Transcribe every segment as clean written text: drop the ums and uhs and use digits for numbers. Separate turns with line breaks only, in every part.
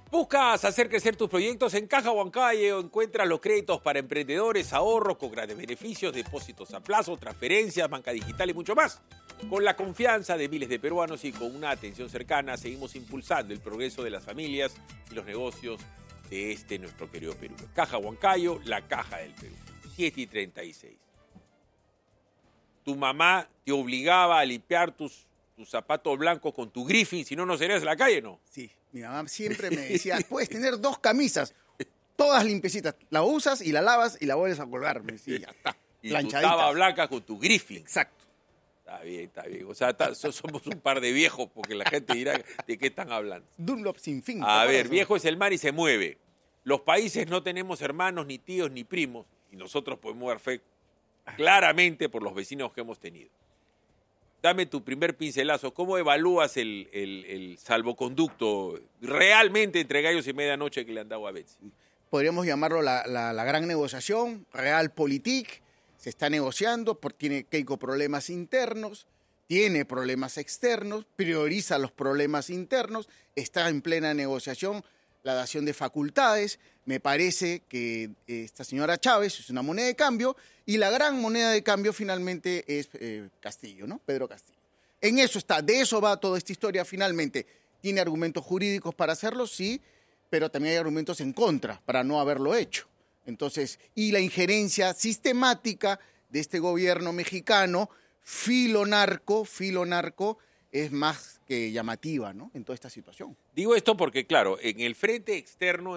¿Buscas hacer crecer tus proyectos? En Caja Huancayo encuentras los créditos para emprendedores, ahorros con grandes beneficios, depósitos a plazo, transferencias, banca digital y mucho más. Con la confianza de miles de peruanos y con una atención cercana, seguimos impulsando el progreso de las familias y los negocios de nuestro querido Perú. Caja Huancayo, la caja del Perú. 7:36. Tu mamá te obligaba a limpiar tus zapatos blancos con tu Griffin, si no, no salías a la calle, ¿no?
Sí, mi mamá siempre me decía, puedes tener 2 camisas, todas limpiecitas. La usas y la lavas y la vuelves a colgar. Me decía, ya está.
Y tu taba blanca con tu Griffin.
Exacto.
Está bien, está bien. O sea, somos un par de viejos, porque la gente dirá, ¿de qué están hablando?
Dunlop sin fin.
A ver, viejo es el mar y se mueve. Los países no tenemos hermanos, ni tíos, ni primos, y nosotros podemos dar fe claramente por los vecinos que hemos tenido. Dame tu primer pincelazo. ¿Cómo evalúas el salvoconducto realmente entre gallos y medianoche que le han dado a Betsy?
Podríamos llamarlo la gran negociación, Realpolitik. Se está negociando, tiene Keiko problemas internos, tiene problemas externos, prioriza los problemas internos, está en plena negociación la dación de facultades. Me parece que esta señora Chávez es una moneda de cambio y la gran moneda de cambio finalmente es Castillo, ¿no? Pedro Castillo. En eso está, de eso va toda esta historia finalmente. ¿Tiene argumentos jurídicos para hacerlo? Sí, pero también hay argumentos en contra para no haberlo hecho. Entonces, y la injerencia sistemática de este gobierno mexicano, filo narco, es más que llamativa, ¿no? En toda esta situación.
Digo esto porque, claro, en el frente externo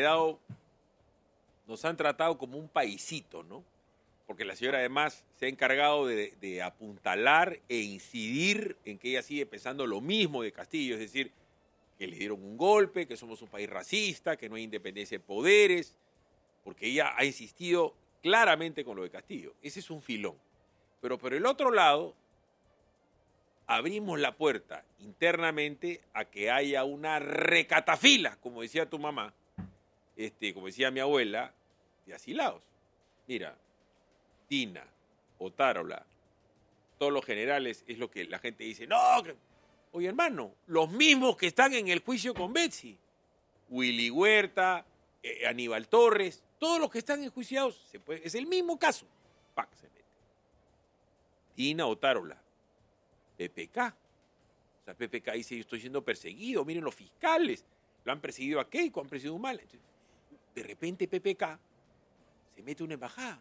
nos han tratado como un paisito, ¿no? Porque la señora además se ha encargado de apuntalar e incidir en que ella sigue pensando lo mismo de Castillo, es decir, que le dieron un golpe, que somos un país racista, que no hay independencia de poderes, porque ella ha insistido claramente con lo de Castillo. Ese es un filón. Pero por el otro lado, abrimos la puerta internamente a que haya una recatafila, como decía tu mamá, como decía mi abuela, de asilados. Mira, Tina, Otárola, todos los generales, es lo que la gente dice. No, oye hermano, los mismos que están en el juicio con Betsy, Willy Huerta, Aníbal Torres, todos los que están enjuiciados, es el mismo caso. ¡Pac! Se mete. Tina, Otárola, PPK. O sea, PPK dice, yo estoy siendo perseguido, miren los fiscales, lo han perseguido a Keiko, han perseguido mal. Entonces, de repente PPK se mete a una embajada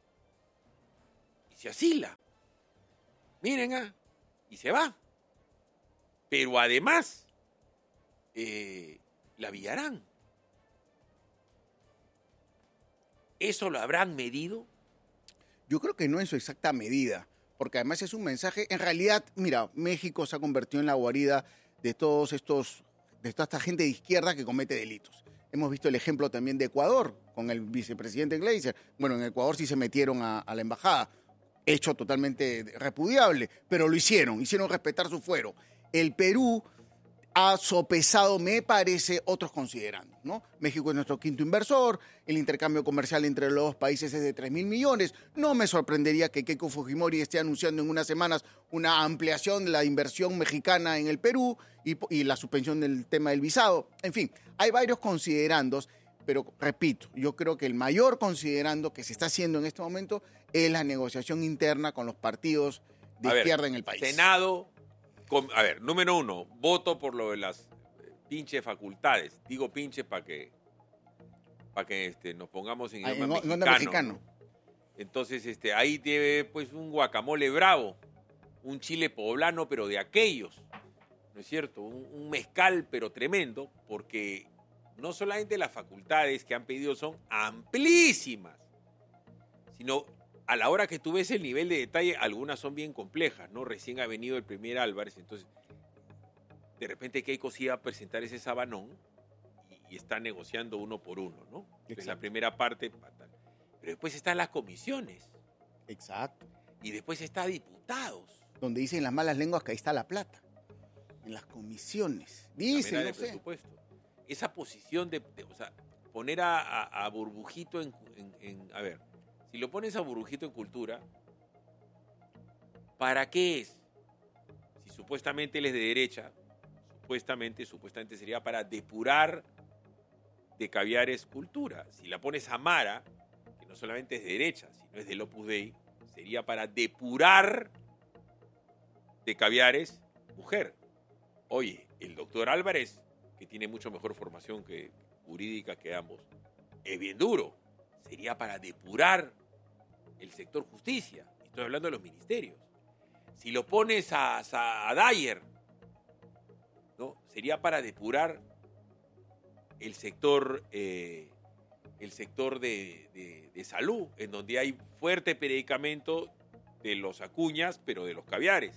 y se asila. Miren, y se va. Pero además, la Villarán. ¿Eso lo habrán medido?
Yo creo que no en su exacta medida, porque además es un mensaje, en realidad, mira, México se ha convertido en la guarida de toda esta gente de izquierda que comete delitos. Hemos visto el ejemplo también de Ecuador, con el vicepresidente Gleiser. Bueno, en Ecuador sí se metieron a la embajada, hecho totalmente repudiable, pero lo hicieron respetar su fuero. El Perú ha sopesado, me parece, otros considerandos, ¿no? México es nuestro quinto inversor, el intercambio comercial entre los dos países es de 3.000 millones. No me sorprendería que Keiko Fujimori esté anunciando en unas semanas una ampliación de la inversión mexicana en el Perú y la suspensión del tema del visado. En fin, hay varios considerandos, pero repito, yo creo que el mayor considerando que se está haciendo en este momento es la negociación interna con los partidos de izquierda en el país.
Senado. Número 1, voto por lo de las pinche facultades. Digo pinche para que nos pongamos en idioma mexicano. ¿No? Entonces, ahí tiene pues un guacamole bravo, un chile poblano, pero de aquellos, ¿no es cierto? Un mezcal, pero tremendo, porque no solamente las facultades que han pedido son amplísimas, sino a la hora que tú ves el nivel de detalle, algunas son bien complejas, ¿no? Recién ha venido el primer Álvarez, entonces de repente Keiko sí va a presentar ese sabanón y está negociando uno por uno, ¿no? En la primera parte, pero después están las comisiones.
Exacto.
Y después está diputados.
Donde dicen las malas lenguas que ahí está la plata. En las comisiones. Dicen, no sé.
Presupuesto. Esa posición o sea, poner a Burbujito a ver, si lo pones a Burbujito en cultura, ¿para qué es? Si supuestamente él es de derecha, supuestamente sería para depurar de Caviares Cultura. Si la pones a Mara, que no solamente es de derecha, sino es del Opus Dei, sería para depurar de Caviares mujer. Oye, el doctor Álvarez, que tiene mucho mejor formación jurídica que ambos, es bien duro. Sería para depurar el sector justicia. Estoy hablando de los ministerios. Si lo pones a Dyer, ¿no? Sería para depurar el sector de salud, en donde hay fuerte predicamento de los Acuñas, pero de los Caviares.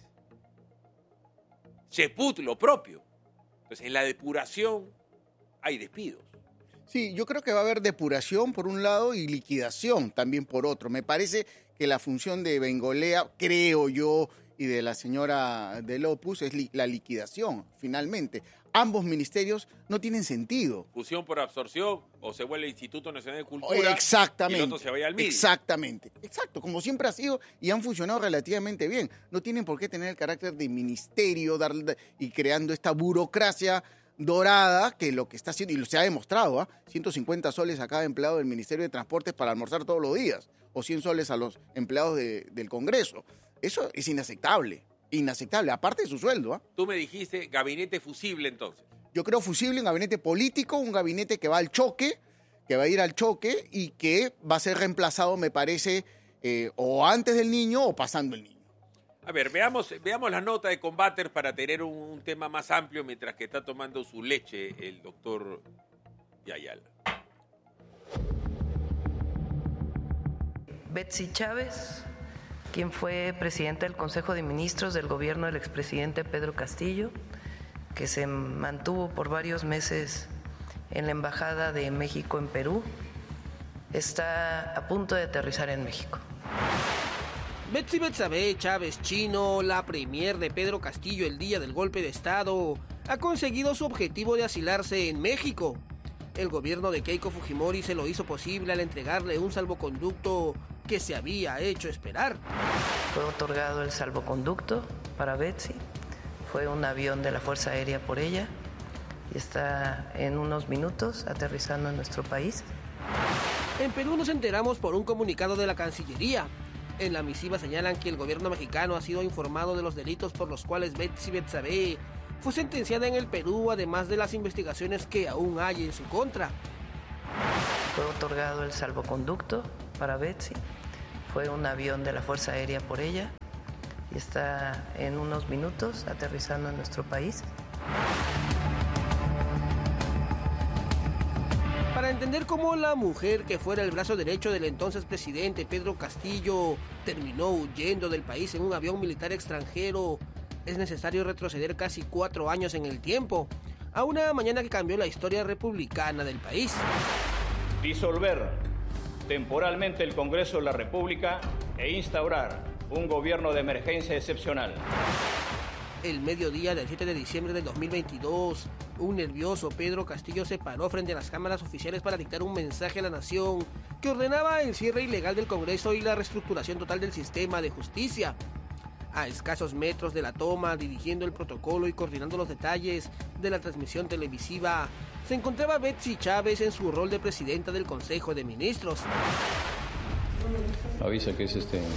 Cheput, lo propio. Entonces, en la depuración hay despidos.
Sí, yo creo que va a haber depuración por un lado y liquidación también por otro. Me parece que la función de Bengolea, creo yo, y de la señora del Opus es la liquidación, finalmente. Ambos ministerios no tienen sentido.
Fusión por absorción, o se vuelve el Instituto Nacional de Cultura.
Exactamente.
Y el otro se vaya al MIDI.
Exactamente. Exacto, como siempre ha sido y han funcionado relativamente bien. No tienen por qué tener el carácter de ministerio y creando esta burocracia dorada, que lo que está haciendo, y se ha demostrado, 150 soles a cada empleado del Ministerio de Transportes para almorzar todos los días, o 100 soles a los empleados del Congreso. Eso es inaceptable, aparte de su sueldo.
Tú me dijiste gabinete fusible, entonces.
Yo creo fusible, un gabinete político, un gabinete que va al choque, que va a ir al choque y que va a ser reemplazado, me parece, o antes del niño o pasando el niño.
A ver, veamos la nota de Combater para tener un tema más amplio mientras que está tomando su leche el doctor Yayala.
Betsy Chávez, quien fue presidenta del Consejo de Ministros del gobierno del expresidente Pedro Castillo, que se mantuvo por varios meses en la Embajada de México en Perú, está a punto de aterrizar en México.
Betsy Betsabe Chávez Chino, la premier de Pedro Castillo el día del golpe de Estado, ha conseguido su objetivo de asilarse en México. El gobierno de Keiko Fujimori se lo hizo posible al entregarle un salvoconducto que se había hecho esperar.
Fue otorgado el salvoconducto para Betsy, fue un avión de la Fuerza Aérea por ella y está en unos minutos aterrizando en nuestro país.
En Perú nos enteramos por un comunicado de la Cancillería. En la misiva señalan que el gobierno mexicano ha sido informado de los delitos por los cuales Betsy Betsabe fue sentenciada en el Perú, además de las investigaciones que aún hay en su contra.
Fue otorgado el salvoconducto para Betsy, fue un avión de la Fuerza Aérea por ella y está en unos minutos aterrizando en nuestro país.
Para entender cómo la mujer que fuera el brazo derecho del entonces presidente Pedro Castillo terminó huyendo del país en un avión militar extranjero, es necesario retroceder casi 4 años en el tiempo, a una mañana que cambió la historia republicana del país.
Disolver temporalmente el Congreso de la República e instaurar un gobierno de emergencia excepcional.
El mediodía del 7 de diciembre del 2022, un nervioso Pedro Castillo se paró frente a las cámaras oficiales para dictar un mensaje a la nación que ordenaba el cierre ilegal del Congreso y la reestructuración total del sistema de justicia. A escasos metros de la toma, dirigiendo el protocolo y coordinando los detalles de la transmisión televisiva, se encontraba Betsy Chávez en su rol de presidenta del Consejo de Ministros.
Avisa que es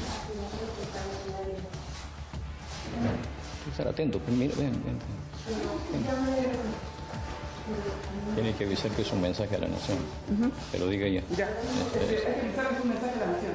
Estar atento, pues mira, ven. Tiene que avisar que es un mensaje a la nación. Que lo diga ella. Ya.
Un mensaje a la nación.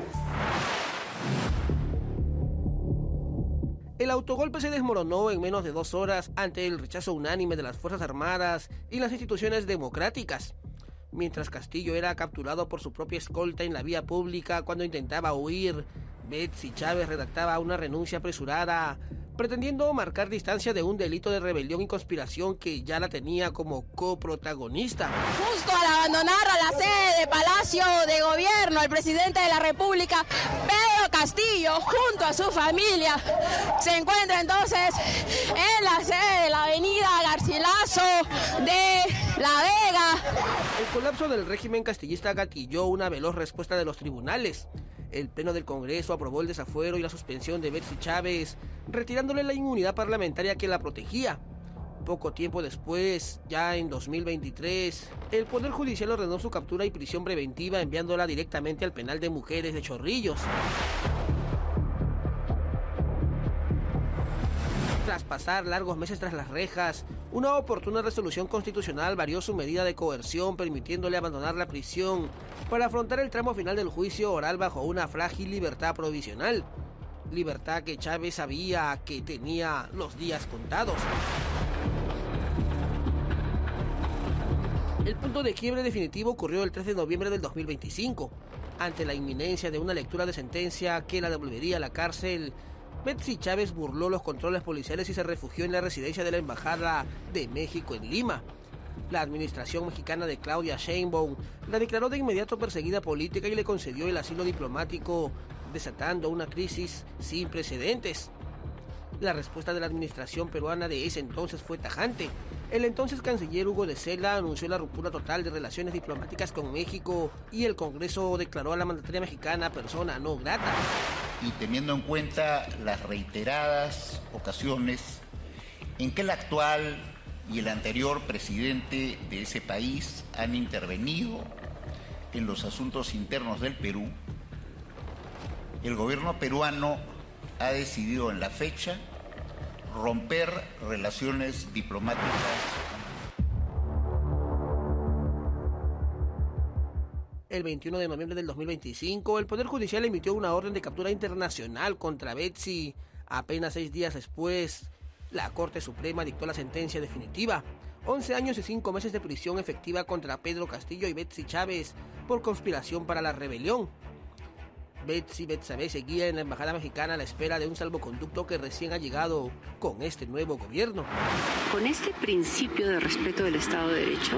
El autogolpe se desmoronó en menos de 2 horas ante el rechazo unánime de las Fuerzas Armadas y las instituciones democráticas. Mientras Castillo era capturado por su propia escolta en la vía pública cuando intentaba huir, Betsy Chávez redactaba una renuncia apresurada, pretendiendo marcar distancia de un delito de rebelión y conspiración que ya la tenía como coprotagonista.
Justo al abandonar a la sede de Palacio de Gobierno, el presidente de la República, Pedro Castillo, junto a su familia, se encuentra entonces en la sede de la avenida Garcilaso de La Vega.
El colapso del régimen castillista gatilló una veloz respuesta de los tribunales. El Pleno del Congreso aprobó el desafuero y la suspensión de Betsy Chávez, retirándole la inmunidad parlamentaria que la protegía. Poco tiempo después, ya en 2023, el Poder Judicial ordenó su captura y prisión preventiva enviándola directamente al penal de mujeres de Chorrillos. Tras pasar largos meses tras las rejas, una oportuna resolución constitucional varió su medida de coerción, permitiéndole abandonar la prisión para afrontar el tramo final del juicio oral bajo una frágil libertad provisional. Libertad que Chávez sabía que tenía los días contados. El punto de quiebre definitivo ocurrió el 3 de noviembre del 2025. Ante la inminencia de una lectura de sentencia que la devolvería a la cárcel, Betsy Chávez burló los controles policiales y se refugió en la residencia de la Embajada de México en Lima. La administración mexicana de Claudia Sheinbaum la declaró de inmediato perseguida política y le concedió el asilo diplomático, desatando una crisis sin precedentes. La respuesta de la administración peruana de ese entonces fue tajante. El entonces canciller Hugo de Sela anunció la ruptura total de relaciones diplomáticas con México y el Congreso declaró a la mandataria mexicana persona no grata.
Y teniendo en cuenta las reiteradas ocasiones en que el actual y el anterior presidente de ese país han intervenido en los asuntos internos del Perú, el gobierno peruano ha decidido en la fecha romper relaciones diplomáticas.
El 21 de noviembre del 2025, el Poder Judicial emitió una orden de captura internacional contra Betsy. Apenas 6 días después, la Corte Suprema dictó la sentencia definitiva. 11 años y 5 meses de prisión efectiva contra Pedro Castillo y Betsy Chávez por conspiración para la rebelión. Betsy Betsabe seguía en la Embajada Mexicana a la espera de un salvoconducto que recién ha llegado con este nuevo gobierno.
Con este principio de respeto del Estado de Derecho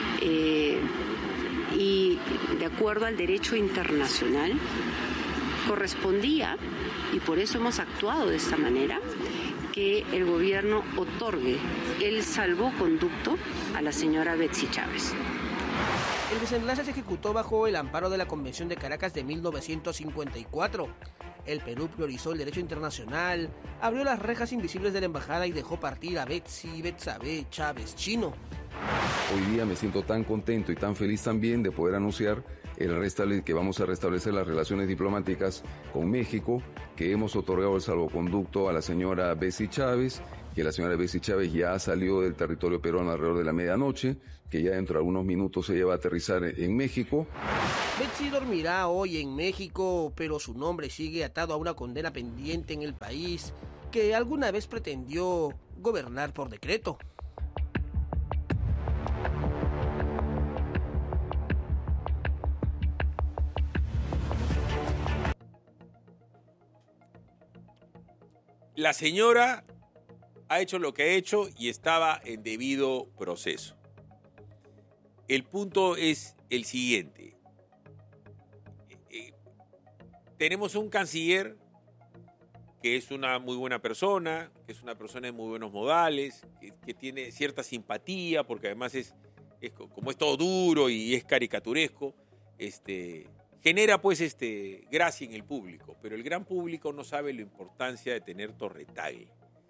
y de acuerdo al derecho internacional, correspondía, y por eso hemos actuado de esta manera, que el gobierno otorgue el salvoconducto a la señora Betsy Chávez.
El desenlace se ejecutó bajo el amparo de la Convención de Caracas de 1954. El Perú priorizó el derecho internacional, abrió las rejas invisibles de la embajada y dejó partir a Betsy Betsabe Chávez Chino.
Hoy día me siento tan contento y tan feliz también de poder anunciar que vamos a restablecer las relaciones diplomáticas con México, que hemos otorgado el salvoconducto a la señora Betsy Chávez, que la señora Betsy Chávez ya salió del territorio peruano alrededor de la medianoche, que ya dentro de algunos minutos ella va a aterrizar en México.
Betsy dormirá hoy en México, pero su nombre sigue atado a una condena pendiente en el país que alguna vez pretendió gobernar por decreto.
La señora ha hecho lo que ha hecho y estaba en debido proceso. El punto es el siguiente. Tenemos un canciller que es una muy buena persona, que es una persona de muy buenos modales, que tiene cierta simpatía, porque además como es todo duro y es caricaturesco, genera pues gracia en el público, pero el gran público no sabe la importancia de tener torretagle.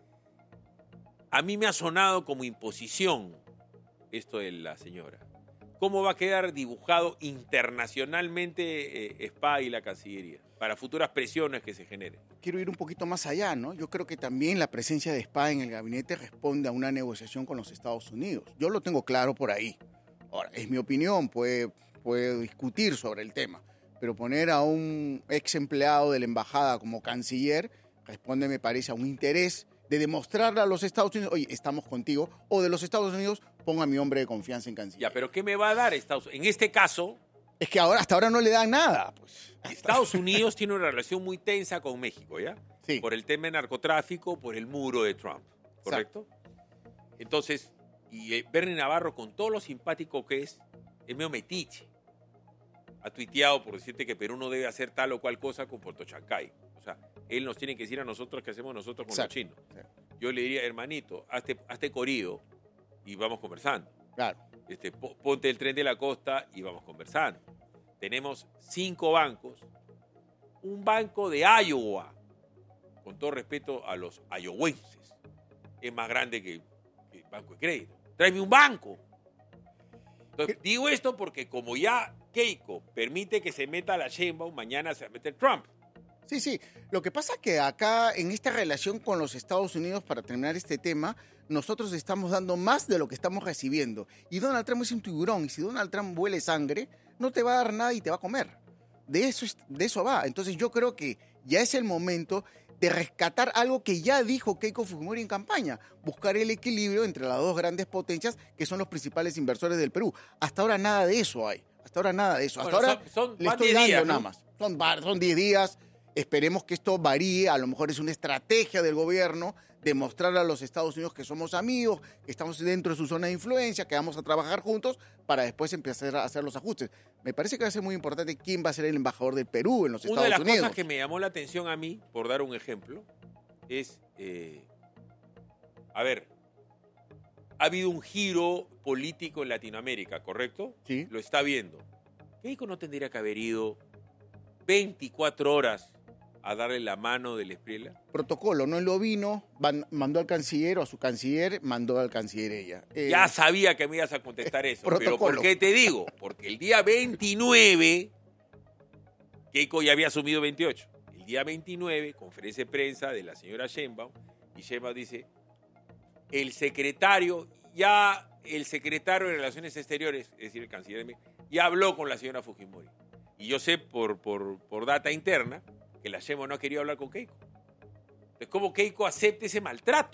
A mí me ha sonado como imposición esto de la señora. ¿Cómo va a quedar dibujado internacionalmente SPA y la Cancillería para futuras presiones que se generen?
Quiero ir un poquito más allá, ¿no? Yo creo que también la presencia de SPA en el gabinete responde a una negociación con los Estados Unidos. Yo lo tengo claro por ahí. Ahora, es mi opinión, puedo discutir sobre el tema, pero poner a un ex empleado de la embajada como canciller responde, me parece, a un interés de demostrarle a los Estados Unidos, oye, estamos contigo, o de los Estados Unidos, ponga a mi hombre de confianza en canciller.
Ya, pero ¿qué me va a dar Estados Unidos? En este caso...
Es que hasta ahora no le dan nada, pues.
Estados Unidos tiene una relación muy tensa con México, ¿ya?
Sí.
Por el tema de narcotráfico, por el muro de Trump, ¿correcto? Exacto. Entonces, y Bernie Navarro, con todo lo simpático que es medio metiche. Ha tuiteado por decirte que Perú no debe hacer tal o cual cosa con Puerto Chancay. O sea, él nos tiene que decir a nosotros qué hacemos nosotros con los chinos. Exacto. Yo le diría, hermanito, hazte corrido y vamos conversando.
Claro.
Ponte el tren de la costa y vamos conversando. Tenemos 5 bancos. Un banco de Iowa, con todo respeto a los iowenses, es más grande que Banco de crédito. Tráeme un banco. Entonces, digo esto porque como ya Keiko permite que se meta la Sheinbaum, mañana se va a meter Trump.
Sí, sí. Lo que pasa es que acá, en esta relación con los Estados Unidos, para terminar este tema, nosotros estamos dando más de lo que estamos recibiendo. Y Donald Trump es un tiburón, y si Donald Trump huele sangre, no te va a dar nada y te va a comer. De eso va. Entonces yo creo que ya es el momento de rescatar algo que ya dijo Keiko Fujimori en campaña, buscar el equilibrio entre las dos grandes potencias que son los principales inversores del Perú. Hasta ahora nada de eso hay. Hasta ahora nada de eso. Hasta
Bueno,
ahora le estoy dando
días,
nada
¿no?
más. Son 10 días. Esperemos que esto varíe, a lo mejor es una estrategia del gobierno demostrar a los Estados Unidos que somos amigos, que estamos dentro de su zona de influencia, que vamos a trabajar juntos para después empezar a hacer los ajustes. Me parece que va a ser muy importante quién va a ser el embajador del Perú en los Estados Unidos.
Una de las cosas que me llamó la atención a mí, por dar un ejemplo, es, ha habido un giro político en Latinoamérica, ¿correcto?
Sí.
Lo está viendo. Keiko no tendría que haber ido 24 horas a darle la mano del Espriella.
Protocolo, no lo vino, mandó al canciller o a su canciller, mandó al canciller ella.
Ya sabía que me ibas a contestar eso.
Protocolo.
Pero ¿por qué te digo? Porque el día 29, Keiko ya había asumido 28. El día 29, conferencia de prensa de la señora Sheinbaum, y Sheinbaum dice, el secretario de Relaciones Exteriores, es decir, el canciller de México, ya habló con la señora Fujimori. Y yo sé por data interna que la Sheinbaum no ha querido hablar con Keiko. Es como Keiko acepte ese maltrato.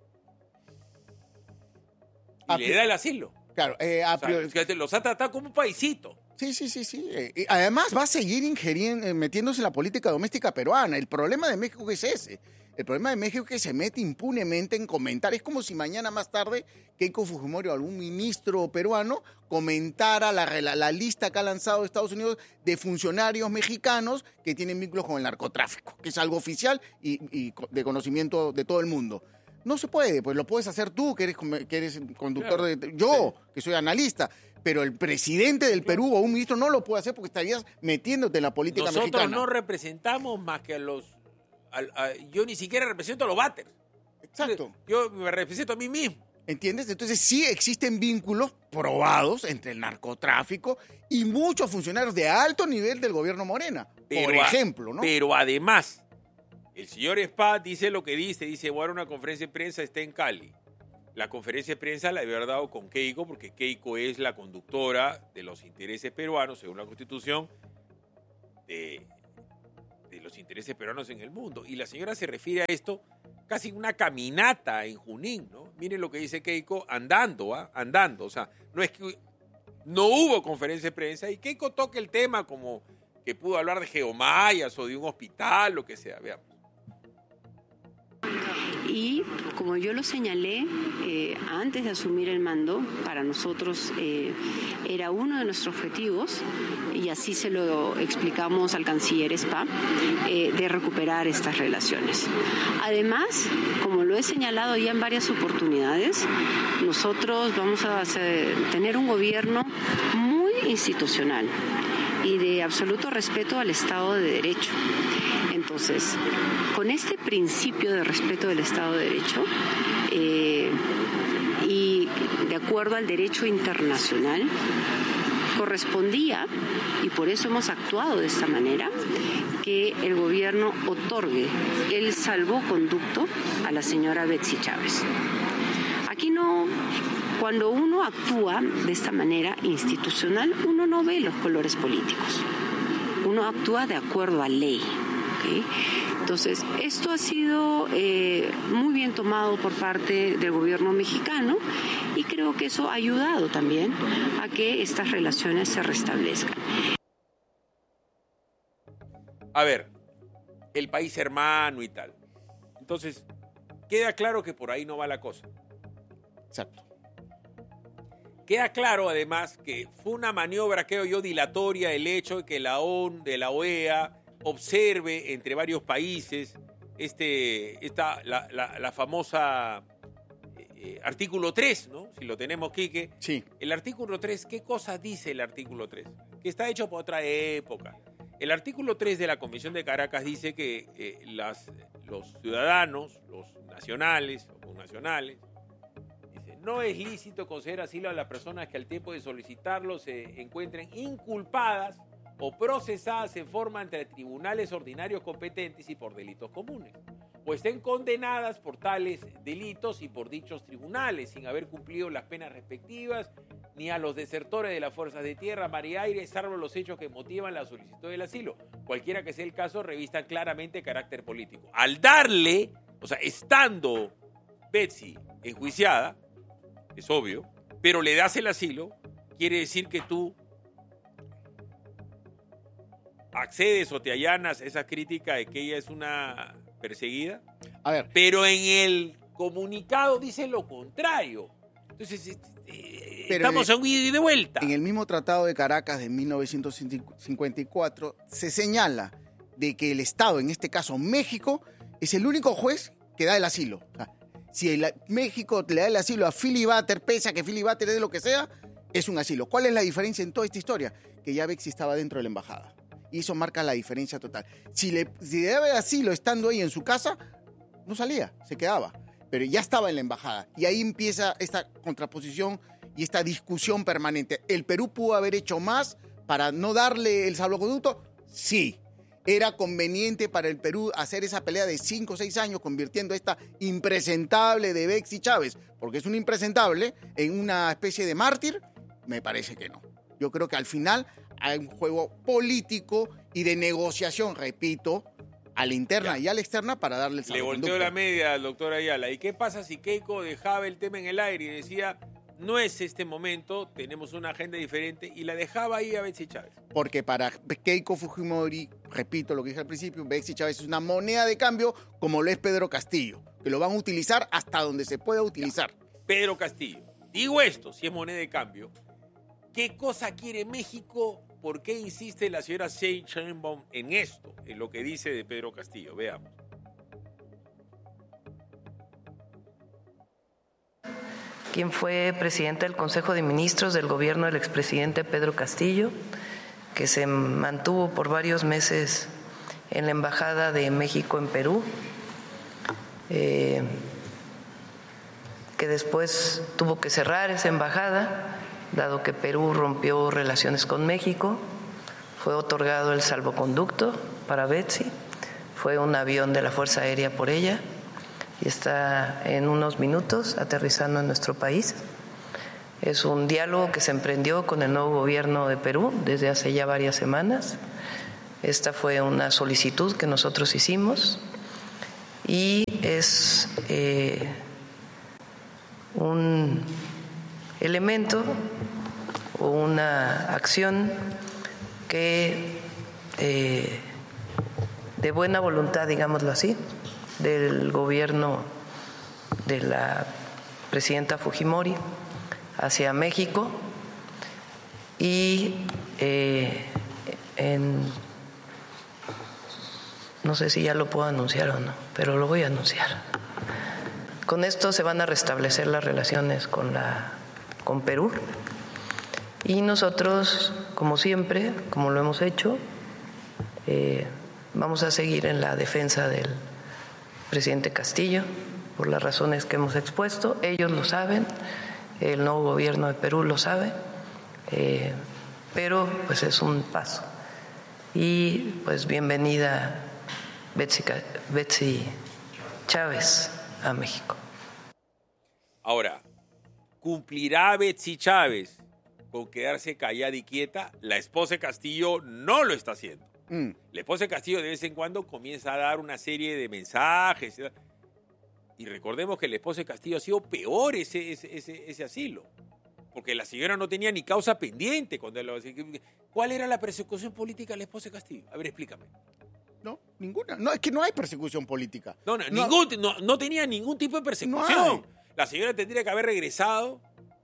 Y le da el asilo.
Claro,
los ha tratado como un paisito.
Sí. Y además va a seguir metiéndose en la política doméstica peruana. El problema de México es ese. El problema de México es que se mete impunemente en comentar. Es como si mañana más tarde Keiko Fujimori o algún ministro peruano comentara la lista que ha lanzado Estados Unidos de funcionarios mexicanos que tienen vínculos con el narcotráfico, que es algo oficial y de conocimiento de todo el mundo. No se puede, pues lo puedes hacer tú, que eres conductor
Claro.
yo, que soy analista. Pero el presidente del Perú o un ministro no lo puede hacer porque estarías metiéndote en la política
Nosotros
mexicana.
no representamos más que a los... yo ni siquiera represento a los batters.
Exacto.
Yo me represento a mí mismo.
¿Entiendes? Entonces sí existen vínculos probados entre el narcotráfico y muchos funcionarios de alto nivel del gobierno Morena. Por ejemplo, ¿no?
Pero además, el señor Spa dice lo que dice, voy a dar una conferencia de prensa, está en Cali. La conferencia de prensa la debe haber dado con Keiko, porque Keiko es la conductora de los intereses peruanos, según la Constitución, de los intereses peruanos en el mundo. Y la señora se refiere a esto casi una caminata en Junín, ¿no? Miren lo que dice Keiko, andando. O sea, no es que no hubo conferencia de prensa y Keiko toca el tema como que pudo hablar de geomayas o de un hospital, lo que sea. Veamos.
Y como yo lo señalé antes de asumir el mando, para nosotros era uno de nuestros objetivos, y así se lo explicamos al canciller Spa, de recuperar estas relaciones. Además, como lo he señalado ya en varias oportunidades, nosotros vamos a tener un gobierno muy institucional y de absoluto respeto al Estado de Derecho. Entonces, con este principio de respeto del Estado de Derecho y de acuerdo al derecho internacional, correspondía, y por eso hemos actuado de esta manera, que el gobierno otorgue el salvoconducto a la señora Betsy Chávez. Aquí no... Cuando uno actúa de esta manera institucional, uno no ve los colores políticos. Uno actúa de acuerdo a ley. ¿Okay? Entonces, esto ha sido muy bien tomado por parte del gobierno mexicano y creo que eso ha ayudado también a que estas relaciones se restablezcan.
A ver, el país hermano y tal. Entonces, queda claro que por ahí no va la cosa.
Exacto.
Queda claro, además, que fue una maniobra, creo yo, dilatoria el hecho de que la ONU, de la OEA, observe entre varios países la famosa artículo 3, ¿no? Si lo tenemos, Quique.
Sí.
El artículo 3, ¿qué cosa dice el artículo 3? Que está hecho por otra época. El artículo 3 de la Convención de Caracas dice que los ciudadanos, los nacionales o connacionales, no es lícito conceder asilo a las personas que al tiempo de solicitarlo se encuentren inculpadas o procesadas en forma ante tribunales ordinarios competentes y por delitos comunes, o estén condenadas por tales delitos y por dichos tribunales, sin haber cumplido las penas respectivas, ni a los desertores de las fuerzas de tierra, mar y aire, salvo los hechos que motivan la solicitud del asilo. Cualquiera que sea el caso, revistan claramente carácter político. Al darle, o sea, estando Betsy enjuiciada, es obvio, pero le das el asilo, quiere decir que tú accedes o te allanas a esa crítica de que ella es una perseguida.
A ver.
Pero en el comunicado dice lo contrario. Entonces, estamos a un ida y de vuelta.
En el mismo Tratado de Caracas de 1954 se señala de que el Estado, en este caso México, es el único juez que da el asilo. O sea, si México le da el asilo a Philly Butter, pese a que Philly Butter es de lo que sea, es un asilo. ¿Cuál es la diferencia en toda esta historia? Que ya Betsy estaba dentro de la embajada. Y eso marca la diferencia total. Si le daba asilo estando ahí en su casa, no salía, se quedaba. Pero ya estaba en la embajada. Y ahí empieza esta contraposición y esta discusión permanente. ¿El Perú pudo haber hecho más para no darle el salvoconducto? Sí. ¿Era conveniente para el Perú hacer esa pelea de 5 o 6 años, convirtiendo esta impresentable de Betsy Chávez, porque es una impresentable, en una especie de mártir? Me parece que no. Yo creo que al final hay un juego político y de negociación, repito, a la interna y a la externa para darle el salvoconducto.
Le volteó la media al doctor Ayala. ¿Y qué pasa si Keiko dejaba el tema en el aire y decía, no es este momento, tenemos una agenda diferente, y la dejaba ahí a Betsy Chávez?
Porque para Keiko Fujimori, repito lo que dije al principio, Betsy Chávez es una moneda de cambio como lo es Pedro Castillo, que lo van a utilizar hasta donde se pueda utilizar.
Pedro Castillo. Digo esto, si es moneda de cambio, ¿qué cosa quiere México? ¿Por qué insiste la señora Sheinbaum en esto, en lo que dice de Pedro Castillo? Veamos.
Quien fue presidente del Consejo de Ministros del gobierno del expresidente Pedro Castillo, que se mantuvo por varios meses en la Embajada de México en Perú, que después tuvo que cerrar esa embajada, dado que Perú rompió relaciones con México. Fue otorgado el salvoconducto para Betsy, fue un avión de la Fuerza Aérea por ella y está en unos minutos aterrizando en nuestro país. Es un diálogo que se emprendió con el nuevo gobierno de Perú desde hace ya varias semanas. Esta fue una solicitud que nosotros hicimos y es un elemento o una acción que de buena voluntad, digámoslo así, del gobierno de la presidenta Fujimori hacia México y no sé si ya lo puedo anunciar o no, pero lo voy a anunciar. Con esto se van a restablecer las relaciones con Perú y nosotros, como siempre, como lo hemos hecho, vamos a seguir en la defensa del presidente Castillo por las razones que hemos expuesto. Ellos lo saben, el nuevo gobierno de Perú lo sabe, pero pues es un paso. Y pues bienvenida Betsy Chávez a México.
Ahora, ¿cumplirá Betsy Chávez con quedarse callada y quieta? La esposa de Castillo no lo está haciendo. La esposa de Castillo de vez en cuando comienza a dar una serie de mensajes. Y recordemos que la esposa de Castillo ha sido peor ese asilo. Porque la señora no tenía ni causa pendiente. ¿Cuál era la persecución política de la esposa de Castillo? A ver, explícame.
No, ninguna. No, es que no hay persecución política.
No tenía ningún tipo de persecución. La señora tendría que haber regresado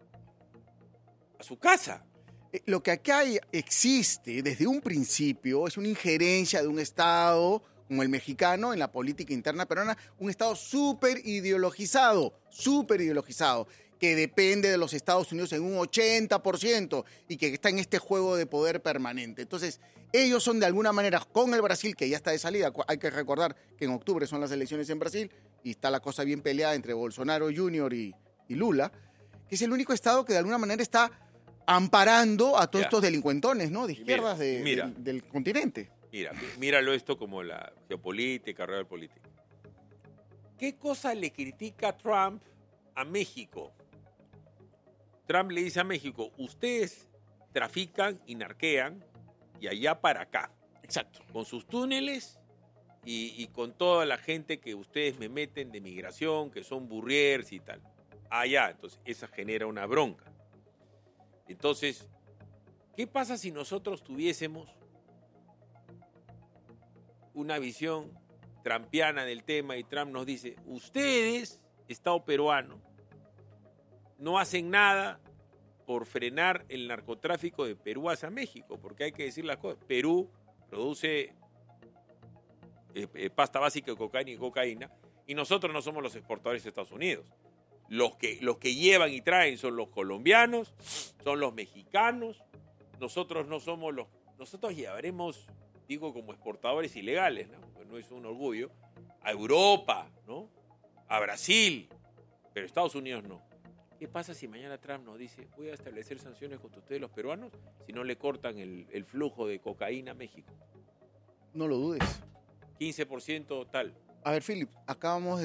a su casa.
Lo que acá existe desde un principio es una injerencia de un Estado como el mexicano en la política interna peruana, un Estado súper ideologizado, que depende de los Estados Unidos en un 80% y que está en este juego de poder permanente. Entonces, ellos son de alguna manera con el Brasil, que ya está de salida. Hay que recordar que en octubre son las elecciones en Brasil y está la cosa bien peleada entre Bolsonaro Jr. y Lula. que es el único estado que de alguna manera está amparando a todos estos delincuentones, ¿no? De izquierdas del continente.
Míralo esto como la geopolítica, real política. ¿Qué cosa le critica Trump a México? Trump le dice a México, ustedes trafican y narquean y allá para acá.
Exacto.
Con sus túneles y con toda la gente que ustedes me meten de migración, que son burriers y tal. Allá, entonces, esa genera una bronca. Entonces, ¿qué pasa si nosotros tuviésemos una visión trumpiana del tema y Trump nos dice, ustedes, Estado peruano, no hacen nada por frenar el narcotráfico de Perú hacia México? Porque hay que decir las cosas. Perú produce pasta básica de cocaína y nosotros no somos los exportadores de Estados Unidos. Los que llevan y traen son los colombianos, son los mexicanos. Nosotros no somos los... Nosotros llevaremos, digo, como exportadores ilegales, ¿no? Pues no es un orgullo, a Europa, ¿no? A Brasil, pero Estados Unidos no. ¿Qué pasa si mañana Trump nos dice, voy a establecer sanciones contra ustedes los peruanos si no le cortan el flujo de cocaína a México?
No lo dudes.
15% tal.
A ver, Philip, acabamos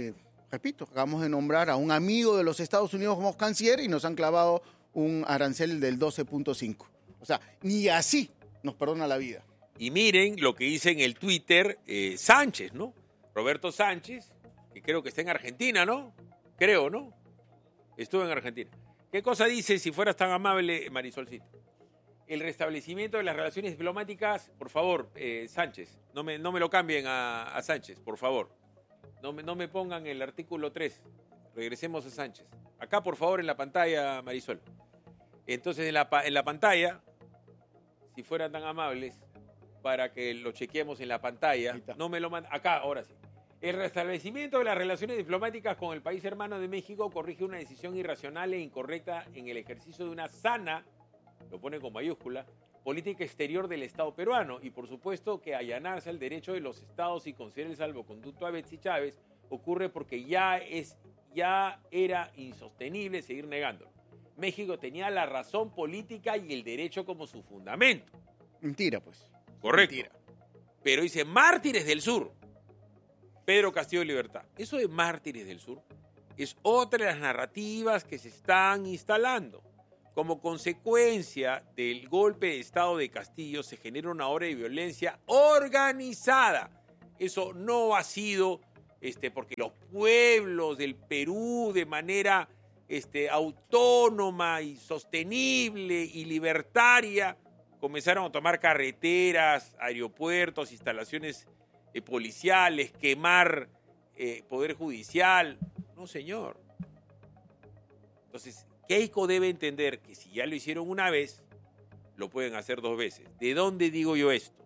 de nombrar a un amigo de los Estados Unidos como canciller y nos han clavado un arancel del 12.5. O sea, ni así nos perdona la vida.
Y miren lo que dice en el Twitter Sánchez, ¿no? Roberto Sánchez, que creo que está en Argentina, ¿no? Creo, ¿no? Estuvo en Argentina. ¿Qué cosa dice, si fueras tan amable, Marisolcito? El restablecimiento de las relaciones diplomáticas, por favor, Sánchez, no me lo cambien a Sánchez, por favor. No me pongan el artículo 3. Regresemos a Sánchez. Acá, por favor, en la pantalla, Marisol. Entonces, en la pantalla, si fueran tan amables, para que lo chequeemos en la pantalla, no me lo mandan. Acá, ahora sí. El restablecimiento de las relaciones diplomáticas con el país hermano de México corrige una decisión irracional e incorrecta en el ejercicio de una sana, lo pone con mayúscula, política exterior del Estado peruano. Y por supuesto que allanarse al derecho de los estados y conceder el salvoconducto a Betsy Chávez ocurre porque ya era insostenible seguir negándolo. México tenía la razón política y el derecho como su fundamento.
Mentira, pues.
Correcto.
Mentira.
Pero dice Mártires del Sur. Pedro Castillo de Libertad. Eso de Mártires del Sur es otra de las narrativas que se están instalando. Como consecuencia del golpe de Estado de Castillo se genera una ola de violencia organizada. Eso no ha sido porque los pueblos del Perú de manera autónoma y sostenible y libertaria comenzaron a tomar carreteras, aeropuertos, instalaciones policiales, quemar poder judicial. No, señor. Entonces, Keiko debe entender que si ya lo hicieron una vez, lo pueden hacer dos veces. ¿De dónde digo yo esto?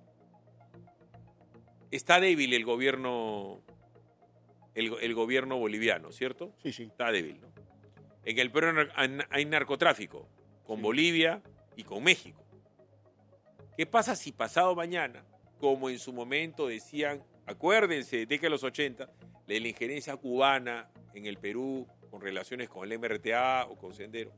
Está débil el gobierno boliviano, ¿cierto?
Sí, sí.
Está débil, ¿no? En el Perú hay narcotráfico con Bolivia y con México. ¿Qué pasa si pasado mañana, como en su momento decían, acuérdense, década de los 80, de la injerencia cubana en el Perú con relaciones con el MRTA o con Sendero?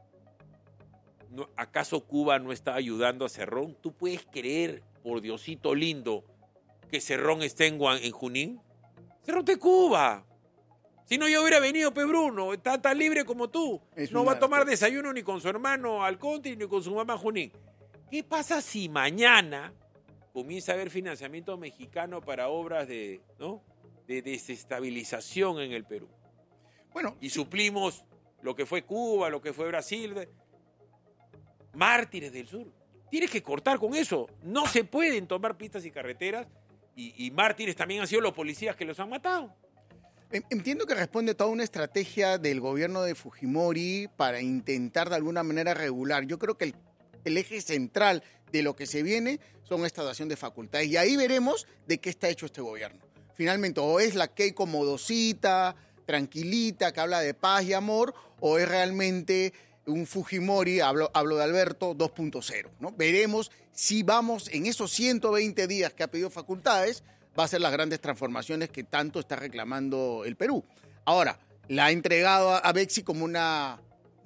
¿Acaso Cuba no está ayudando a Cerrón? ¿Tú puedes creer, por Diosito lindo, que Cerrón esté en Junín? Cerrón de Cuba. Si no, yo hubiera venido, Bruno, está tan libre como tú. No va a tomar desayuno ni con su hermano Alconte ni con su mamá Junín. ¿Qué pasa si mañana comienza a haber financiamiento mexicano para obras de desestabilización en el Perú?
Bueno,
y suplimos lo que fue Cuba, lo que fue Brasil. Mártires del Sur. Tienes que cortar con eso. No se pueden tomar pistas y carreteras. Y mártires también han sido los policías que los han matado.
Entiendo que responde a toda una estrategia del gobierno de Fujimori para intentar de alguna manera regular. Yo creo que el eje central de lo que se viene son esta dación de facultades. Y ahí veremos de qué está hecho este gobierno. Finalmente, o es la Keiko modosita, tranquilita, que habla de paz y amor, o es realmente un Fujimori, hablo de Alberto, 2.0, ¿no? Veremos si vamos en esos 120 días que ha pedido facultades, va a ser las grandes transformaciones que tanto está reclamando el Perú. Ahora, la ha entregado a Betsy como una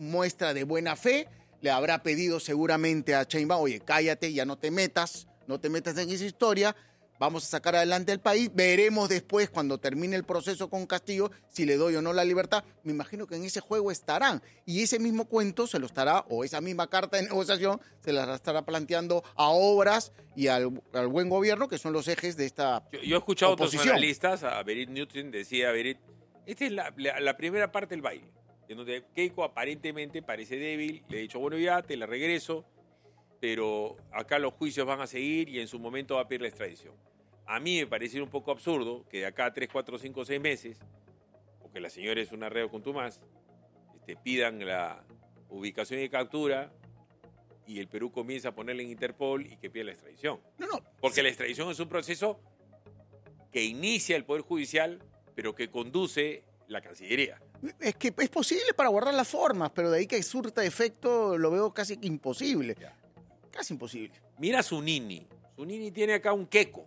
muestra de buena fe, le habrá pedido seguramente a Sheinbaum, oye, cállate, ya no te metas en esa historia, vamos a sacar adelante el país, veremos después cuando termine el proceso con Castillo si le doy o no la libertad. Me imagino que en ese juego estarán y ese mismo cuento se lo estará, o esa misma carta de negociación se la estará planteando a Obras y al buen gobierno, que son los ejes de esta
Yo he escuchado a otros
oposición.
analistas, a Berit Newton decía, Berit, esta es la primera parte del baile, en donde Keiko aparentemente parece débil, le he dicho, bueno, ya te la regreso, pero acá los juicios van a seguir y en su momento va a pedir la extradición. A mí me parece un poco absurdo que de acá a 3, 4, 5, 6 meses, porque la señora es una reo contumaz, pidan la ubicación y captura y el Perú comienza a ponerle en Interpol y que pida la extradición.
No.
Porque la extradición es un proceso que inicia el Poder Judicial, pero que conduce la Cancillería.
Es que es posible para guardar las formas, pero de ahí que surta efecto lo veo casi imposible.
Ya.
Casi imposible.
Mira a Zunini. Zunini tiene acá un Keiko,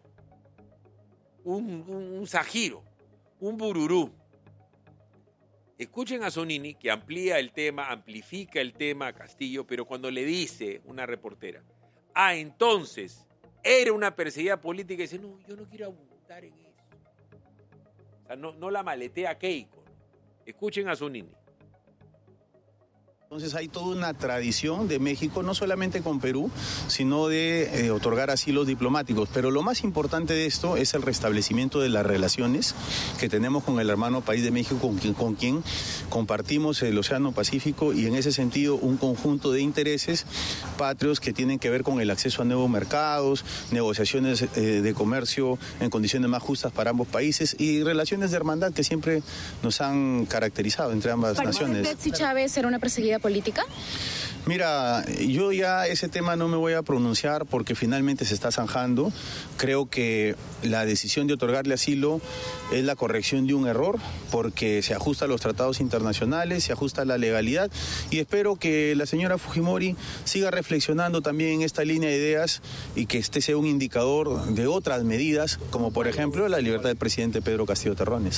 un Zahiro, un Bururú. Escuchen a Zunini, que amplifica el tema a Castillo, pero cuando le dice una reportera, entonces era una perseguida política, y dice, no, yo no quiero abundar en eso. O sea, no la maletea Keiko. Escuchen a Zunini.
Entonces hay toda una tradición de México, no solamente con Perú, sino de otorgar asilos diplomáticos. Pero lo más importante de esto es el restablecimiento de las relaciones que tenemos con el hermano país de México, con quien compartimos el Océano Pacífico y en ese sentido un conjunto de intereses patrios que tienen que ver con el acceso a nuevos mercados, negociaciones de comercio en condiciones más justas para ambos países y relaciones de hermandad que siempre nos han caracterizado entre ambas naciones.
¿Para Betsy Chávez era una perseguida política?
Mira, yo ya ese tema no me voy a pronunciar porque finalmente se está zanjando. Creo que la decisión de otorgarle asilo es la corrección de un error porque se ajusta a los tratados internacionales, se ajusta a la legalidad y espero que la señora Fujimori siga reflexionando también en esta línea de ideas y que este sea un indicador de otras medidas como por ejemplo la libertad del presidente Pedro Castillo Terrones.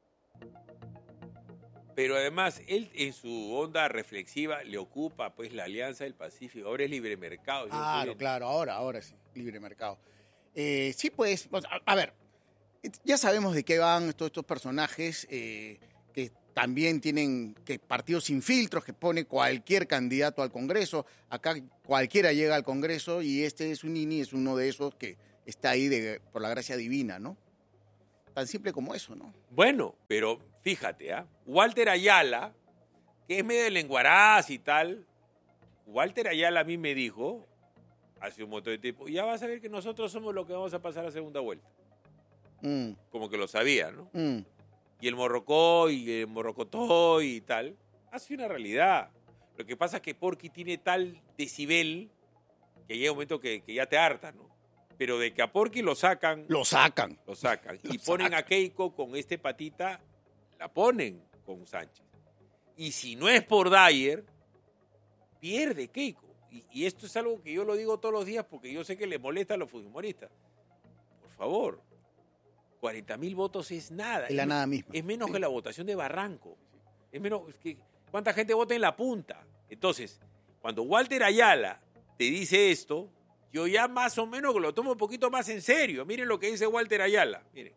Pero además, él en su onda reflexiva le ocupa pues la Alianza del Pacífico. Ahora es libre mercado.
Claro, ahora sí, libre mercado. Sí, pues, a ver, ya sabemos de qué van todos estos personajes que también tienen partidos sin filtros, que pone cualquier candidato al Congreso. Acá cualquiera llega al Congreso y Zunini es uno de esos que está ahí por la gracia divina, ¿no? Tan simple como eso, ¿no?
Bueno, pero fíjate, Walter Ayala, que es medio de lenguaraz y tal, Walter Ayala a mí me dijo, hace un montón de tiempo, ya vas a ver que nosotros somos los que vamos a pasar a segunda vuelta. Como que lo sabía, ¿no? Y el Morrocoy, y el Morrocotoy y tal, hace una realidad. Lo que pasa es que Porky tiene tal decibel que llega un momento que ya te harta, ¿no? Pero de que a Porky lo sacan. Y ponen a Keiko con este patita, la ponen con Sánchez. Y si no es por Dyer, pierde Keiko. Y esto es algo que yo lo digo todos los días porque yo sé que le molesta a los fujimoristas. Por favor, 40.000 votos es nada.
Es la nada misma.
Es menos que la votación de Barranco. Es menos que ¿cuánta gente vota en la punta? Entonces, cuando Walter Ayala te dice esto, yo ya más o menos lo tomo un poquito más en serio. Miren lo que dice Walter Ayala. Miren.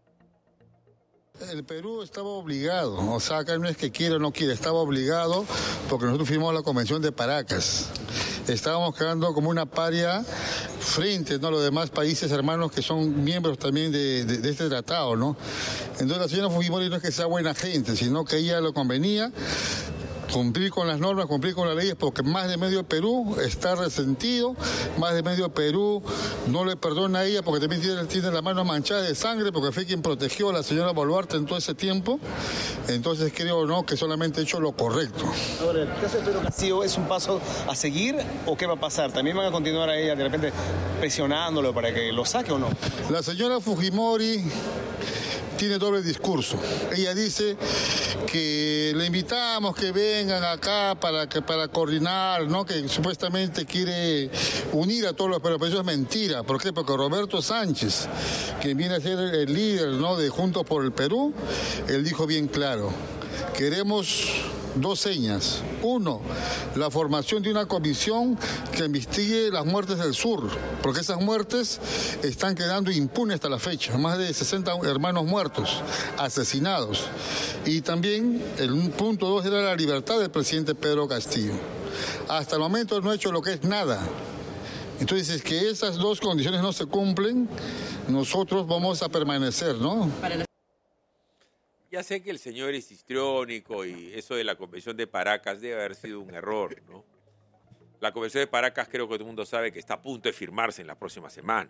El Perú estaba obligado, o sea, acá no es que quiera o no quiera, estaba obligado porque nosotros firmamos la Convención de Paracas. Estábamos quedando como una paria frente a los demás países hermanos que son miembros también de este tratado, ¿no? Entonces la señora Fujimori no es que sea buena gente, sino que a ella le convenía cumplir con las normas, cumplir con las leyes, porque más de medio Perú está resentido, más de medio Perú no le perdona a ella porque también tiene la mano manchada de sangre, porque fue quien protegió a la señora Boluarte en todo ese tiempo. Entonces creo no que solamente ha hecho lo correcto.
Ahora, ¿el caso de Pedro Castillo es un paso a seguir o qué va a pasar? ¿También van a continuar a ella de repente presionándolo para que lo saque o no?
La señora Fujimori tiene doble discurso. Ella dice que le invitamos que vengan acá para coordinar, ¿no? Que supuestamente quiere unir a todos los peruanos, pero eso es mentira. ¿Por qué? Porque Roberto Sánchez, que viene a ser el líder, ¿no? de Juntos por el Perú, él dijo bien claro, queremos 2 señas. 1, la formación de una comisión que investigue las muertes del sur, porque esas muertes están quedando impunes hasta la fecha. Más de 60 hermanos muertos, asesinados. Y también el punto 2 era la libertad del presidente Pedro Castillo. Hasta el momento no ha hecho lo que es nada. Entonces, que esas 2 condiciones no se cumplen, nosotros vamos a permanecer, ¿no?
Ya sé que el señor es histriónico y eso de la Convención de Paracas debe haber sido un error, ¿no? La Convención de Paracas creo que todo el mundo sabe que está a punto de firmarse en la próxima semana.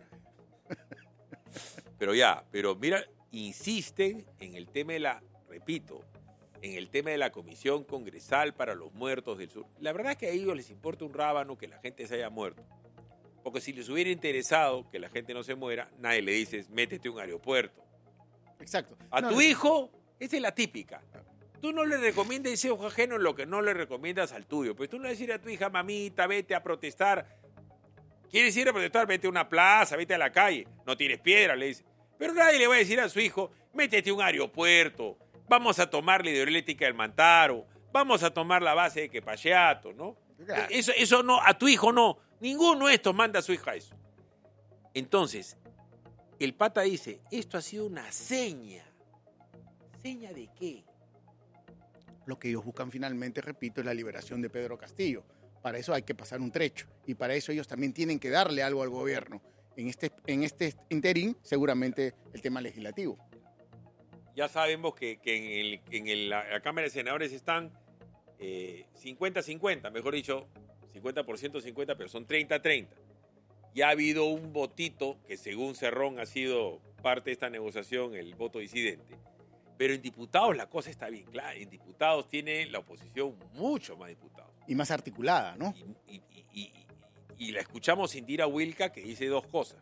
Pero mira, insisten en el tema en el tema de la Comisión Congresal para los Muertos del Sur. La verdad es que a ellos les importa un rábano que la gente se haya muerto. Porque si les hubiera interesado que la gente no se muera, nadie le dice, métete a un aeropuerto.
Exacto.
A tu hijo, esa es la típica. Tú no le recomiendas ese ojo ajeno lo que no le recomiendas al tuyo. Pues tú no le decir a tu hija, mamita, vete a protestar. ¿Quieres ir a protestar? Vete a una plaza, vete a la calle. No tires piedra, le dice. Pero nadie le va a decir a su hijo, métete a un aeropuerto. Vamos a tomar la hidroeléctrica del Mantaro. Vamos a tomar la base de Quepacheato, ¿no? Claro. Eso no, a tu hijo no. Ninguno de estos manda a su hija eso. Entonces, el pata dice, esto ha sido una seña. ¿Seña de qué?
Lo que ellos buscan finalmente, repito, es la liberación de Pedro Castillo. Para eso hay que pasar un trecho. Y para eso ellos también tienen que darle algo al gobierno. En este interín, seguramente el tema legislativo.
Ya sabemos que en la Cámara de Senadores están 50-50, mejor dicho, 50%, 50%, pero son 30-30. Ya ha habido un votito que según Cerrón ha sido parte de esta negociación, el voto disidente. Pero en diputados la cosa está bien clara. En diputados tiene la oposición mucho más diputados.
Y más articulada, ¿no?
Y la escuchamos Indira Wilca que dice 2 cosas.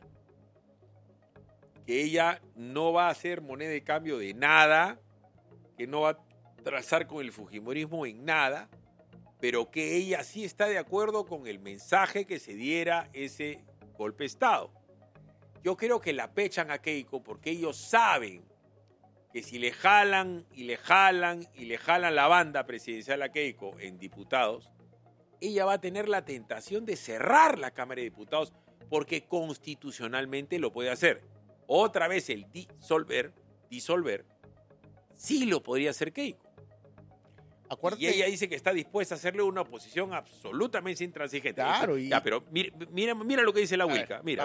Que ella no va a hacer moneda de cambio de nada, que no va a trazar con el fujimorismo en nada, pero que ella sí está de acuerdo con el mensaje que se diera ese golpe de Estado. Yo creo que la pechan a Keiko porque ellos saben que si le jalan y le jalan y le jalan la banda presidencial a Keiko en diputados, ella va a tener la tentación de cerrar la Cámara de Diputados porque constitucionalmente lo puede hacer. Otra vez el disolver, sí lo podría hacer Keiko.
Acuérdate.
Y ella dice que está dispuesta a hacerle una oposición absolutamente intransigente.
Claro.
Ya, pero mira lo que dice la Wilca. Mira.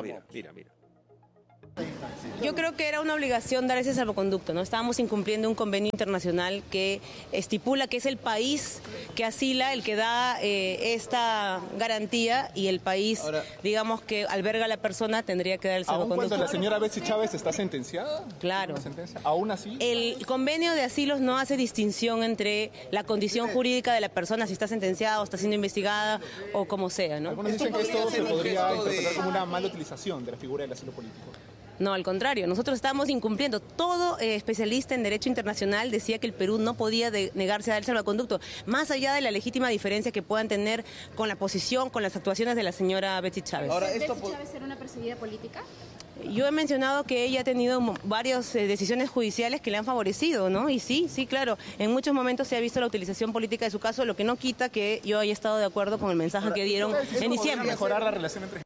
Yo creo que era una obligación dar ese salvoconducto, ¿no? Estábamos incumpliendo un convenio internacional que estipula que es el país que asila el que da esta garantía y el país, digamos, que alberga a la persona tendría que dar el salvoconducto.
¿Aún cuando la señora Betsy Chávez está sentenciada?
Claro.
¿Aún así?
El convenio de asilos no hace distinción entre la condición jurídica de la persona, si está sentenciada o está siendo investigada o como sea, ¿no?
Algunos dicen que esto se podría interpretar como una mala utilización de la figura del asilo político.
No, al contrario, nosotros estamos incumpliendo. Todo especialista en derecho internacional decía que el Perú no podía negarse a dar el salvoconducto, más allá de la legítima diferencia que puedan tener con la posición, con las actuaciones de la señora Betsy Chávez.
Ahora, ¿Betsy Chávez era una perseguida política?
Yo he mencionado que ella ha tenido varias decisiones judiciales que le han favorecido, ¿no? Y sí, claro, en muchos momentos se ha visto la utilización política de su caso, lo que no quita que yo haya estado de acuerdo con el mensaje que dieron en diciembre.
Mejorar la relación entre...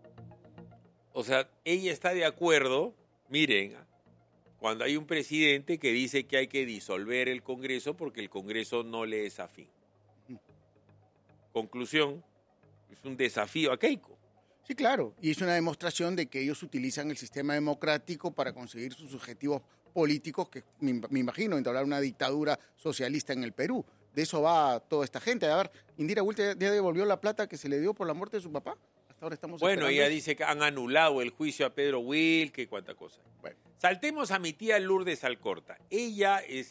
O sea, ella está de acuerdo, miren, cuando hay un presidente que dice que hay que disolver el Congreso porque el Congreso no le es afín. Conclusión, es un desafío a Keiko.
Sí, claro, y es una demostración de que ellos utilizan el sistema democrático para conseguir sus objetivos políticos, que me imagino entablar una dictadura socialista en el Perú. De eso va toda esta gente. A ver, Indira Wilca ya devolvió la plata que se le dio por la muerte de su papá. Ahora estamos
bueno, ella dice que han anulado el juicio a Pedro Wilca y cuánta cosa. Bueno, saltemos a mi tía Lourdes Alcorta. Ella es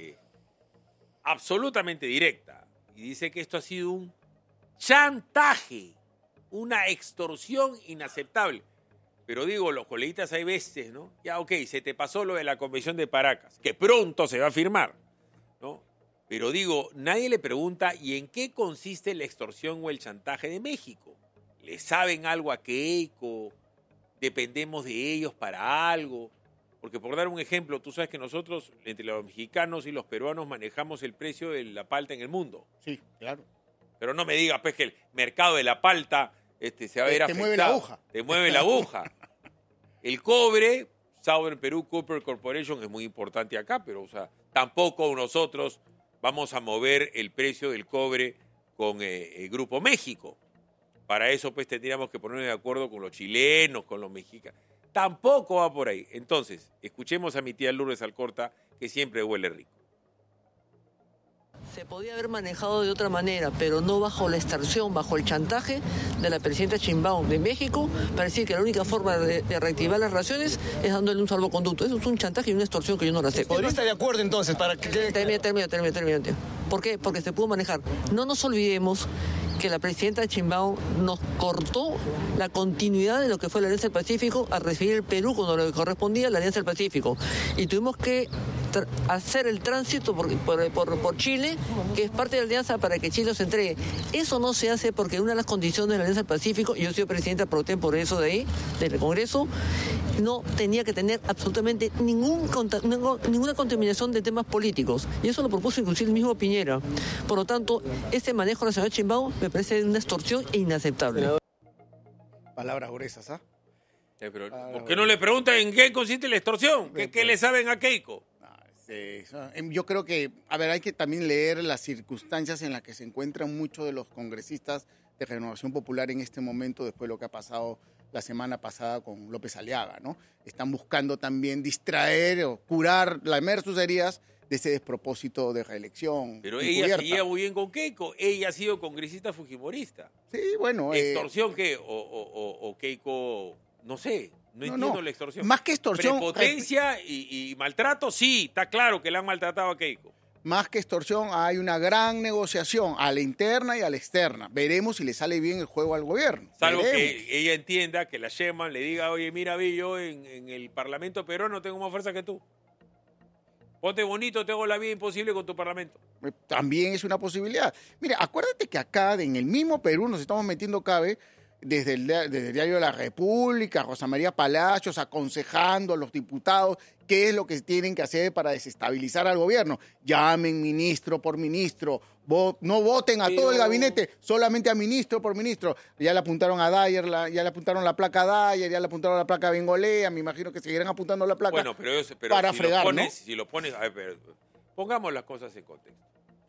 absolutamente directa y dice que esto ha sido un chantaje, una extorsión inaceptable. Pero digo, los coleguitas hay veces, ¿no? Ya, ok, se te pasó lo de la Convención de Paracas, que pronto se va a firmar, ¿no? Pero digo, nadie le pregunta, ¿y en qué consiste la extorsión o el chantaje de México? ¿Le saben algo a Keiko? ¿Dependemos de ellos para algo? Porque por dar un ejemplo, tú sabes que nosotros, entre los mexicanos y los peruanos, manejamos el precio de la palta en el mundo.
Sí, claro.
Pero no me digas, pues, que el mercado de la palta se va a ver afectado.
Te mueve la aguja.
Te mueve la aguja. El cobre, Southern Peru Copper Corporation, es muy importante acá, pero o sea, tampoco nosotros vamos a mover el precio del cobre con el Grupo México. Para eso, pues, tendríamos que ponernos de acuerdo con los chilenos, con los mexicanos. Tampoco va por ahí. Entonces, escuchemos a mi tía Lourdes Alcorta, que siempre huele rico.
Se podía haber manejado de otra manera, pero no bajo la extorsión, bajo el chantaje de la presidenta Sheinbaum de México, para decir que la única forma de reactivar las relaciones es dándole un salvoconducto. Eso es un chantaje y una extorsión que yo no la acepto.
¿Podría estar de acuerdo entonces para que
Termina. ¿Por qué? Porque se pudo manejar. No nos olvidemos que la presidenta Sheinbaum nos cortó la continuidad de lo que fue la Alianza del Pacífico al recibir el Perú cuando le correspondía a la Alianza del Pacífico. Y tuvimos que hacer el tránsito por Chile, que es parte de la alianza, para que Chile se entregue. Eso no se hace porque una de las condiciones de la Alianza del Pacífico, y yo he sido presidenta pro tem por eso de ahí, del Congreso, no tenía que tener absolutamente ninguna contaminación de temas políticos. Y eso lo propuso inclusive el mismo Piñera. Por lo tanto, este manejo de la señora Sheinbaum me parece una extorsión e inaceptable.
Palabras gruesas, ¿ah?
Pero, ¿por qué no le preguntan en qué consiste la extorsión? ¿Qué le saben a Keiko?
Yo creo que, hay que también leer las circunstancias en las que se encuentran muchos de los congresistas de Renovación Popular en este momento, después de lo que ha pasado la semana pasada con López Aliaga, ¿no? Están buscando también distraer o curar, lamer sus heridas de ese despropósito de reelección.
Pero ella seguía muy bien con Keiko. Ella ha sido congresista fujimorista.
Sí, bueno.
¿Extorsión qué? O Keiko, no sé. No entiendo la extorsión.
Más que extorsión.
Prepotencia y maltrato, sí, está claro que le han maltratado a Keiko.
Más que extorsión, hay una gran negociación a la interna y a la externa. Veremos si le sale bien el juego al gobierno.
Salvo que ella entienda que la Sheinbaum le diga, oye, mira, vi, yo en el Parlamento peruano tengo más fuerza que tú. Ponte bonito, te hago la vida imposible con tu Parlamento.
También es una posibilidad. Mira, acuérdate que acá, en el mismo Perú, nos estamos metiendo cabe desde el Diario de la República, Rosa María Palacios aconsejando a los diputados qué es lo que tienen que hacer para desestabilizar al gobierno. Llamen ministro por ministro, no voten a todo el gabinete, solamente a ministro por ministro. Ya le apuntaron a Dyer, ya le apuntaron la placa a Dyer, ya le apuntaron la placa a Bengolea, me imagino que seguirán apuntando la placa para fregar,
si lo pones, a ver, pongamos las cosas en contexto.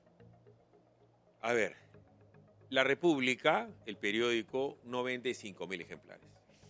A ver, La República, el periódico, no vende 5.000 ejemplares.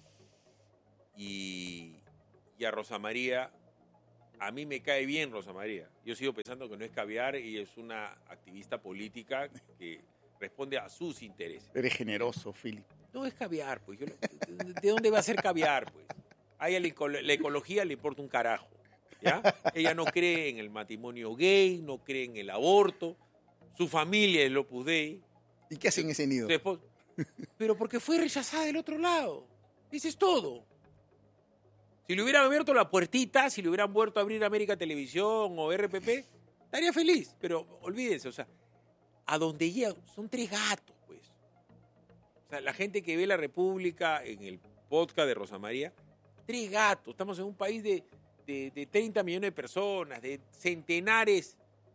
Y a Rosa María, a mí me cae bien Rosa María. Yo sigo pensando que no es caviar y es una activista política que responde a sus intereses.
Eres generoso, Philip.
No es caviar, pues. ¿De dónde va a ser caviar, pues? A ella la ecología le importa un carajo, ¿ya? Ella no cree en el matrimonio gay, no cree en el aborto. Su familia es el Opus Dei.
¿Y qué hacen ese nido?
Pero porque fue rechazada del otro lado. Eso es todo. Si le hubieran abierto la puertita, si le hubieran vuelto a abrir América Televisión o RPP, estaría feliz. Pero olvídense, o sea, a donde llega, son 3 gatos, pues. O sea, la gente que ve La República en el podcast de Rosa María, 3 gatos. Estamos en un país de 30 millones de personas, de centenares.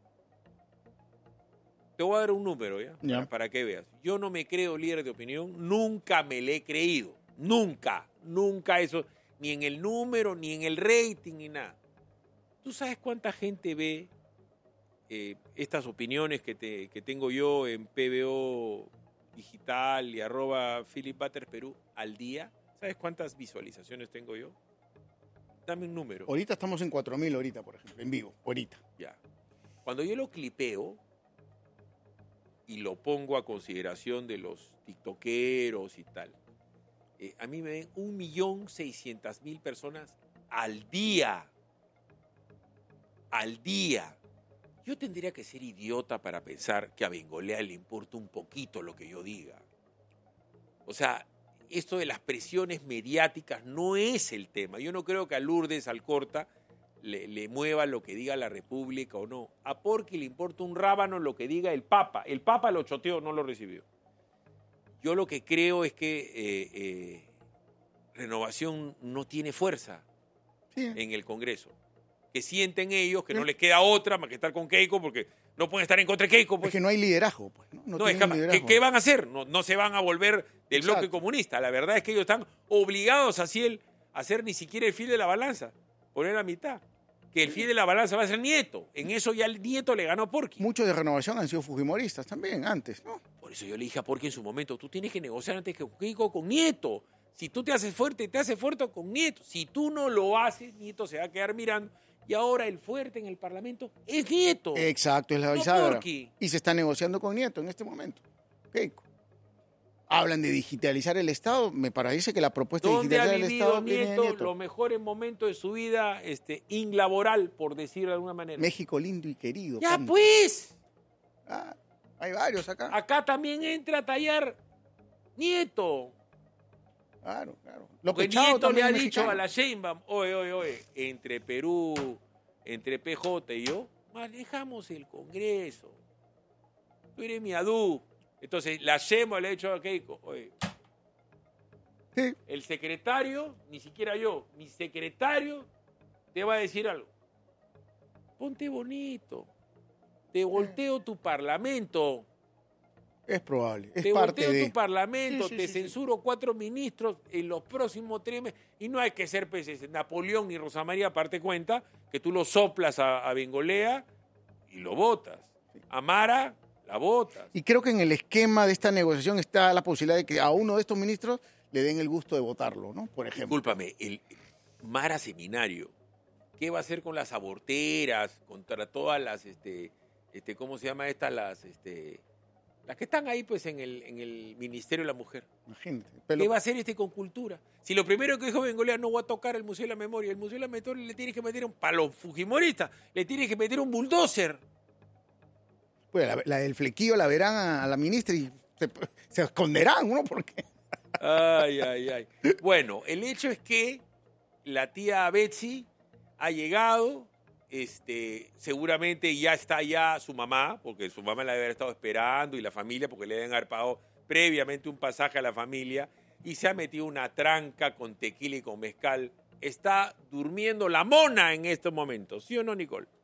Te voy a dar un número, ¿ya? Para que veas. Yo no me creo líder de opinión, nunca me le he creído. Nunca eso, ni en el número, ni en el rating, ni nada. ¿Tú sabes cuánta gente ve estas opiniones que tengo yo en PBO Digital y @PhilipButterPerú al día? ¿Sabes cuántas visualizaciones tengo yo? Dame un número.
Ahorita estamos en 4.000 ahorita, por ejemplo, en vivo, ahorita.
Ya. Cuando yo lo clipeo y lo pongo a consideración de los tiktokeros y tal, a mí me ven 1.600.000 personas al día. Al día. Yo tendría que ser idiota para pensar que a Bengolea le importa un poquito lo que yo diga. O sea, esto de las presiones mediáticas no es el tema. Yo no creo que a Lourdes Alcorta le mueva lo que diga La República o no. A Porky le importa un rábano lo que diga el Papa. El Papa lo choteó, no lo recibió. Yo lo que creo es que Renovación no tiene fuerza. en el Congreso. Que sienten ellos que no les queda otra más que estar con Keiko, porque no pueden estar en contra de Keiko. Pues.
Es que no hay liderazgo. Pues, no
es
tienen liderazgo.
¿Qué van a hacer? No se van a volver del bloque comunista. La verdad es que ellos están obligados a hacer ni siquiera el fiel de la balanza, poner a mitad. Que el fiel de la balanza va a ser Nieto. En eso ya el Nieto le ganó a Porqui.
Muchos de Renovación han sido fujimoristas también, antes, ¿no?
Por eso yo le dije a Porqui en su momento, tú tienes que negociar antes que Keiko con Nieto. Si tú te haces fuerte con Nieto. Si tú no lo haces, Nieto se va a quedar mirando. Y ahora el fuerte en el Parlamento es Nieto.
Exacto, es la bisagra. Y se está negociando con Nieto en este momento. Keiko. Hablan de digitalizar el Estado. Me parece que la propuesta de digitalizar el Estado viene de Nieto.
Los mejores momentos de su vida inlaboral, por decirlo de alguna manera.
México lindo y querido.
¡Ya pues!
Hay varios acá.
Acá también entra a tallar Nieto.
Claro.
Porque Nieto le ha dicho a la Sheinbaum, oye, entre Perú, entre PJ y yo, manejamos el Congreso. Tú eres mi adú. Entonces, la Sheinbaum le ha dicho a Keiko, oye, el secretario, ni siquiera yo, mi secretario te va a decir algo. Ponte bonito. Te volteo tu parlamento.
Es probable. Es
te
parte
volteo
de...
tu parlamento, te censuro 4 ministros en los próximos 3 meses. Y no hay que ser Napoleón ni Rosa María, aparte cuenta, que tú lo soplas a Bengolea y lo votas. A Mara, la votas.
Y creo que en el esquema de esta negociación está la posibilidad de que a uno de estos ministros le den el gusto de votarlo, ¿no? Por ejemplo.
Discúlpame, el Mara Seminario, ¿qué va a hacer con las aborteras, contra todas las, ¿cómo se llama estas? Las que están ahí pues en el Ministerio de la Mujer.
Imagínate.
¿Qué va a hacer con cultura? Si lo primero que dijo Bengolea, no va a tocar el Museo de la Memoria, el Museo de la Memoria le tienes que meter para los fujimoristas, le tienes que meter un bulldozer.
Pues la del flequillo la verán a la ministra y se esconderán, ¿no? Porque...
Ay. Bueno, el hecho es que la tía Betsy ha llegado... seguramente ya está su mamá, porque su mamá la debe haber estado esperando y la familia, porque le deben haber pagado previamente un pasaje a la familia y se ha metido una tranca con tequila y con mezcal. Está durmiendo la mona en estos momentos, ¿sí o no, Nicole?